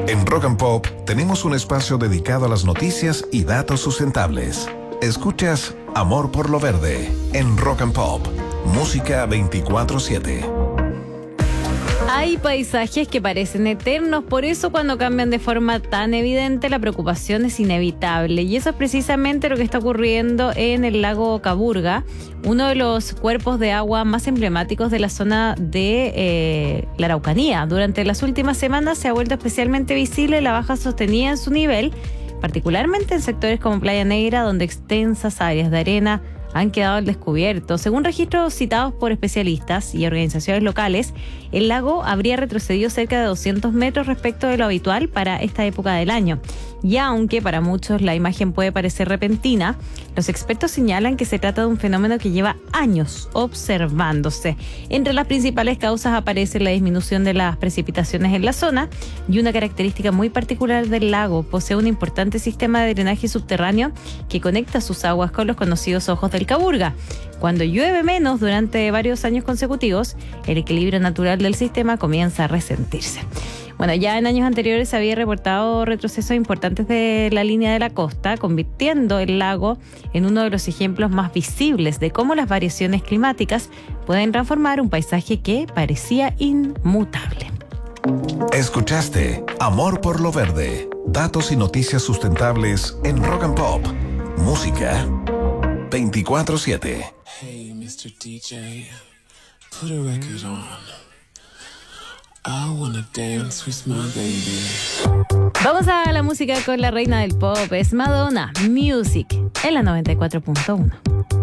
En Rock and Pop tenemos un espacio dedicado a las noticias y datos sustentables. Escuchas Amor por lo Verde en Rock and Pop, música 24/7. Hay paisajes que parecen eternos, por eso cuando cambian de forma tan evidente la preocupación es inevitable. Y eso es precisamente lo que está ocurriendo en el lago Caburga, uno de los cuerpos de agua más emblemáticos de la zona de la Araucanía. Durante las últimas semanas se ha vuelto especialmente visible la baja sostenida en su nivel, particularmente en sectores como Playa Negra, donde extensas áreas de arena han quedado al descubierto. Según registros citados por especialistas y organizaciones locales, el lago habría retrocedido cerca de 200 metros respecto de lo habitual para esta época del año. Y aunque para muchos la imagen puede parecer repentina, los expertos señalan que se trata de un fenómeno que lleva años observándose. Entre las principales causas aparece la disminución de las precipitaciones en la zona y una característica muy particular del lago: posee un importante sistema de drenaje subterráneo que conecta sus aguas con los conocidos ojos del Caburga. Cuando llueve menos durante varios años consecutivos, el equilibrio natural del sistema comienza a resentirse. Bueno, ya en años anteriores se había reportado retrocesos importantes de la línea de la costa, convirtiendo el lago en uno de los ejemplos más visibles de cómo las variaciones climáticas pueden transformar un paisaje que parecía inmutable. Escuchaste Amor por lo Verde, datos y noticias sustentables en Rock and Pop, música 24/7. Hey, Mr. DJ, put a record on. I wanna dance with my baby. Vamos a la música con la reina del pop, es Madonna, Music, en la 94.1.